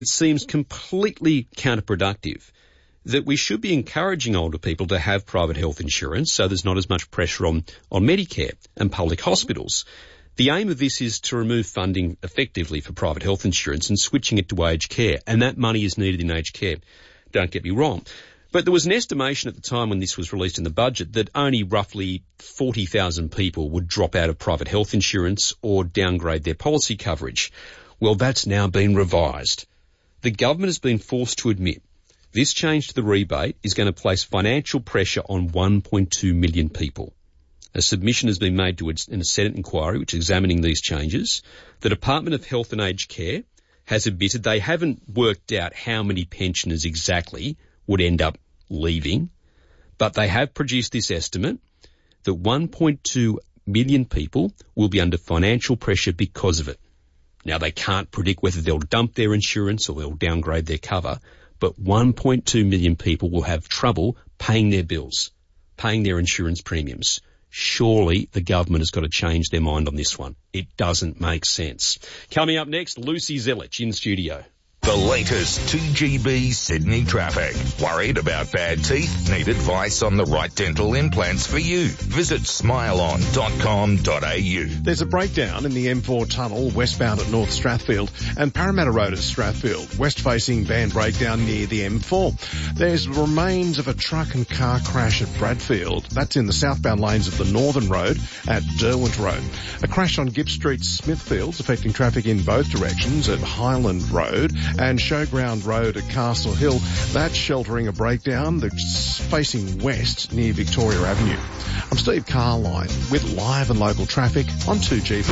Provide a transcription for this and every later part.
It seems completely counterproductive that we should be encouraging older people to have private health insurance so there's not as much pressure on Medicare and public hospitals. The aim of this is to remove funding effectively for private health insurance and switching it to aged care, and that money is needed in aged care. Don't get me wrong. But there was an estimation at the time when this was released in the budget that only roughly 40,000 people would drop out of private health insurance or downgrade their policy coverage. Well, that's now been revised. The government has been forced to admit this change to the rebate is going to place financial pressure on 1.2 million people. A submission has been made in a Senate inquiry which is examining these changes. The Department of Health and Aged Care has admitted they haven't worked out how many pensioners exactly would end up leaving, but they have produced this estimate that 1.2 million people will be under financial pressure because of it. Now, they can't predict whether they'll dump their insurance or they'll downgrade their cover, but 1.2 million people will have trouble paying their bills, paying their insurance premiums. Surely the government has got to change their mind on this one. It doesn't make sense. Coming up next, Lucy Zelich in studio. The latest 2GB Sydney traffic. Worried about bad teeth? Need advice on the right dental implants for you? Visit smileon.com.au. There's a breakdown in the M4 tunnel westbound at North Strathfield and Parramatta Road at Strathfield. West-facing van breakdown near the M4. There's remains of a truck and car crash at Bradfield. That's in the southbound lanes of the Northern Road at Derwent Road. A crash on Gibbs Street, Smithfields, affecting traffic in both directions at Highland Road and Showground Road at Castle Hill. That's sheltering a breakdown that's facing west near Victoria Avenue. I'm Steve Carline with live and local traffic on 2GB.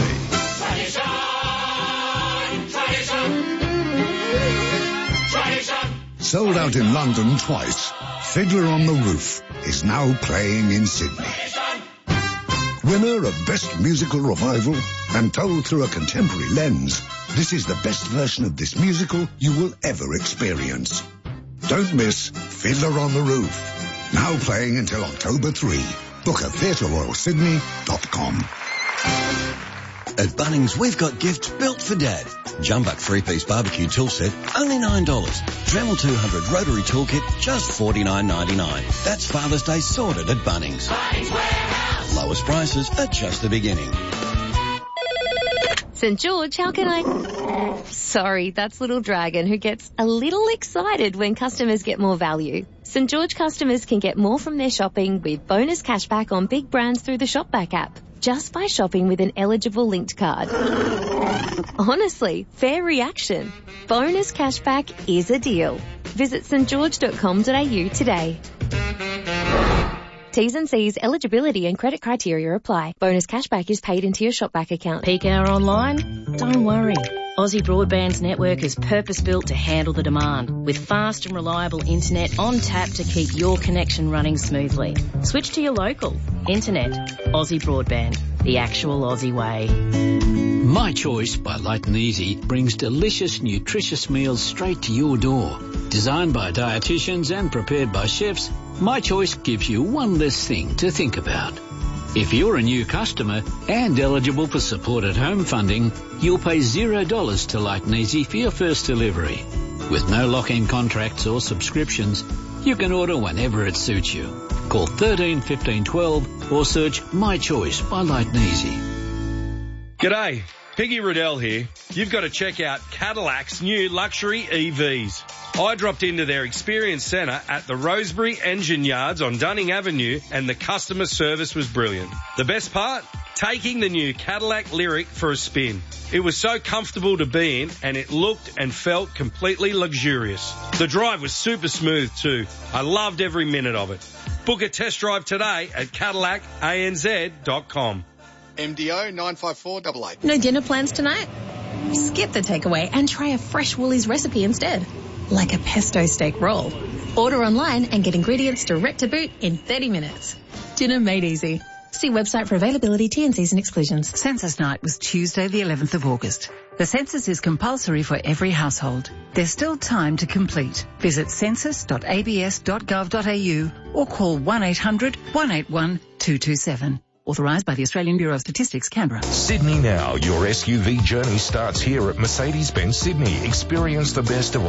Tradition. Sold out in London twice, Fiddler on the Roof is now playing in Sydney. Winner of Best Musical Revival and told through a contemporary lens, this is the best version of this musical you will ever experience. Don't miss Fiddler on the Roof. Now playing until October 3. Book at theatreroyalsydney.com. At Bunnings, we've got gifts built for Dad. Jumbuck 3-piece barbecue tool set, only $9. Dremel 200 rotary toolkit, just $49.99. That's Father's Day sorted at Bunnings. Bunnings Warehouse. Lowest prices are just the beginning. St. George, how can I... Sorry, that's Little Dragon, who gets a little excited when customers get more value. St. George customers can get more from their shopping with bonus cashback on big brands through the Shopback app, just by shopping with an eligible linked card. Honestly, fair reaction. Bonus cashback is a deal. Visit stgeorge.com.au today. T's and C's, eligibility and credit criteria apply. Bonus cashback is paid into your Shopback account. Peak hour online? Don't worry. Aussie Broadband's network is purpose-built to handle the demand, with fast and reliable internet on tap to keep your connection running smoothly. Switch to your local. Internet. Aussie Broadband. The actual Aussie way. My Choice by Light and Easy brings delicious, nutritious meals straight to your door. Designed by dietitians and prepared by chefs, My Choice gives you one less thing to think about. If you're a new customer and eligible for support at home funding, you'll pay $0 to Light and Easy for your first delivery. With no lock-in contracts or subscriptions, you can order whenever it suits you. Call 13 15 12 or search My Choice by Light and Easy. G'day, Piggy Riddell here. You've got to check out Cadillac's new luxury EVs. I dropped into their experience centre at the Rosebery Engine Yards on Dunning Avenue and the customer service was brilliant. The best part? Taking the new Cadillac Lyric for a spin. It was so comfortable to be in and it looked and felt completely luxurious. The drive was super smooth too. I loved every minute of it. Book a test drive today at CadillacANZ.com. MDO 95488. No dinner plans tonight? Skip the takeaway and try a fresh Woolies recipe instead. Like a pesto steak roll. Order online and get ingredients direct to boot in 30 minutes. Dinner made easy. See website for availability, T&Cs and exclusions. Census night was Tuesday the 11th of August. The census is compulsory for every household. There's still time to complete. Visit census.abs.gov.au or call 1-800-181-227. Authorised by the Australian Bureau of Statistics, Canberra. Sydney Now. Your SUV journey starts here at Mercedes-Benz Sydney. Experience the best of